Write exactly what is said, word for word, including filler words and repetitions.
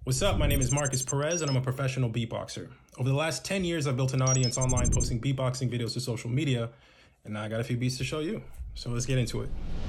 What's up? My name is Marcus Perez, and I'm a professional beatboxer. Over the last ten years, I've built an audience online posting beatboxing videos to social media, and now I got a few beats to show you. So let's get into it.